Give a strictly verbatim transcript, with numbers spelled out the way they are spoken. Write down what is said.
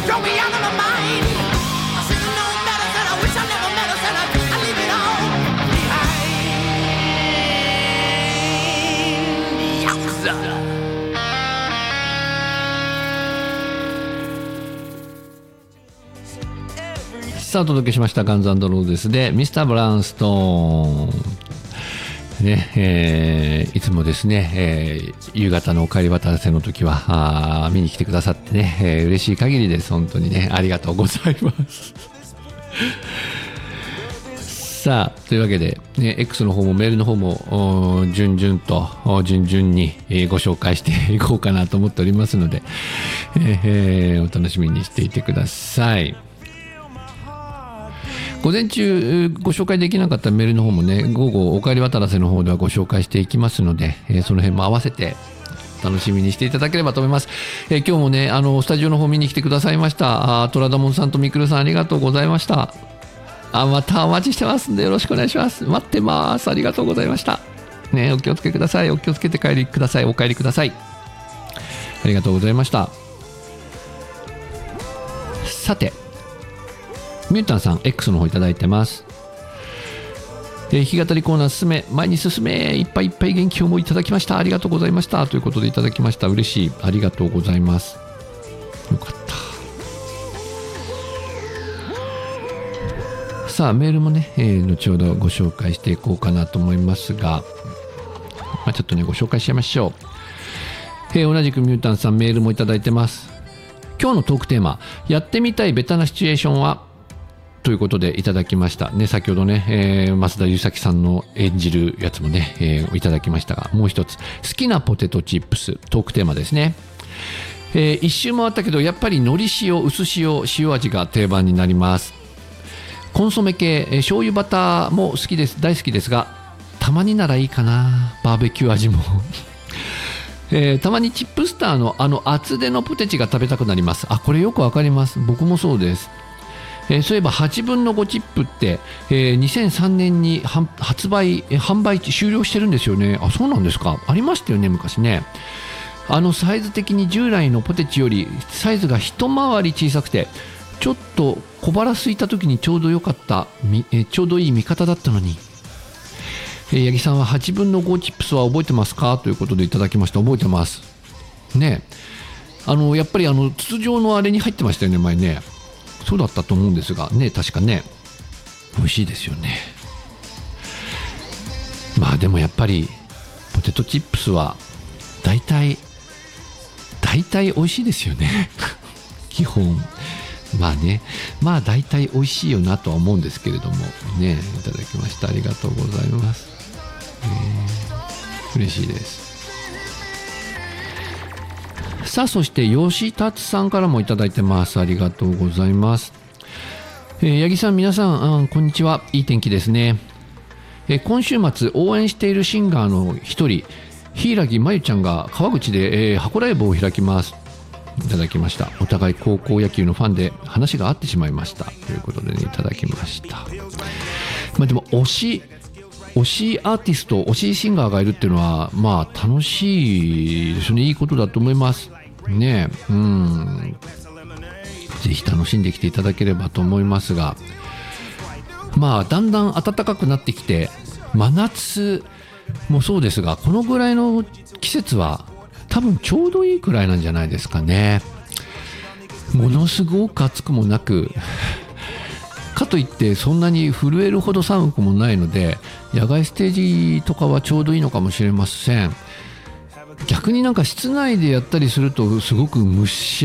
Throw me out of my mind. I should have known better, said I wish I never met her, said I, I leave it all behind. Yowza. さあお届けしましたガンズ&ローゼスでミスターブラウンストーンねえー、いつもですね、えー、夕方のお帰り渡せの時はあ見に来てくださってね、えー、嬉しい限りです。本当にねありがとうございますさあというわけで、ね、X の方もメールの方も順々と順々にご紹介していこうかなと思っておりますので、えー、お楽しみにしていてください。午前中ご紹介できなかったメールの方もね午後お帰り渡らせの方ではご紹介していきますので、えー、その辺も合わせて楽しみにしていただければと思います。えー、今日もねあのスタジオの方見に来てくださいましたあトラダモンさんとミクルさんありがとうございました。あまたお待ちしてますんでよろしくお願いします。待ってます。ありがとうございましたね。お気をつけください。お気をつけて帰りください。お帰りください。ありがとうございました。さてミュータンさん X の方いただいてます。えー、弾き語りコーナー進め前に進めいっぱいいっぱい元気をもいただきました。ありがとうございましたということでいただきました。嬉しい。ありがとうございます。よかった。さあメールもね、えー、後ほどご紹介していこうかなと思いますが、まあ、ちょっとねご紹介しちゃいましょう。えー、同じくミュータンさんメールもいただいてます。今日のトークテーマやってみたいベタなシチュエーションはということでいただきましたね。先ほどね、えー、増田優作さんの演じるやつもね、えー、いただきましたが、もう一つ好きなポテトチップストークテーマですね。えー、一周回ったけどやっぱり海苔塩薄塩塩味が定番になります。コンソメ系、えー、醤油バターも好きです。大好きですがたまにならいいかなバーベキュー味もえー、たまにチップスターのあの厚手のポテチが食べたくなります。あこれよくわかります。僕もそうです。えー、そういえばはちぶんのごチップって、えー、にせんさんねんに発売販売終了してるんですよね。あそうなんですか。ありましたよね昔ね。あのサイズ的に従来のポテチよりサイズが一回り小さくてちょっと小腹空いた時にちょうどよかった、えー、ちょうどいい見方だったのに、えー、八木さんははちぶんのごチップスは覚えてますかということでいただきました。覚えてますね。あのやっぱりあの筒状のあれに入ってましたよね前ね。そうだったと思うんですがね。確かね美味しいですよね。まあでもやっぱりポテトチップスは大体大体美味しいですよね基本まあねまあ大体美味しいよなとは思うんですけれどもね。いただきました。ありがとうございます。えー、嬉しいです。さあそして吉達さんからもいただいてます。ありがとうございます。えー、八木さん皆さん、あこんにちは。いい天気ですね。えー、今週末応援しているシンガーの一人柊真由ちゃんが川口で、えー、箱ライブを開きます。いただきました。お互い高校野球のファンで話が合ってしまいましたということで、ね、いただきました。まあでも推し推しアーティスト推しシンガーがいるっていうのはまあ楽しいですね。いいことだと思いますね。うんぜひ楽しんできていただければと思いますが、まあだんだん暖かくなってきて真夏もそうですがこのぐらいの季節は多分ちょうどいいくらいなんじゃないですかね。ものすごく暑くもなくかといってそんなに震えるほど寒くもないので野外ステージとかはちょうどいいのかもしれません。逆になんか室内でやったりするとすごく蒸し